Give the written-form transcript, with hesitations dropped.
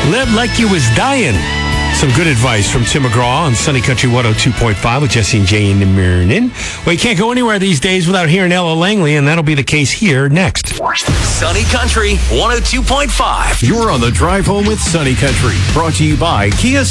Live like you was dying. Some good advice from Tim McGraw on Sunny Country 102.5 with Jesse and Jay in the morning. Well, you can't go anywhere these days without hearing Ella Langley, and that'll be the case here next. Sunny Country 102.5. You're on the drive home with Sunny Country. Brought to you by Kia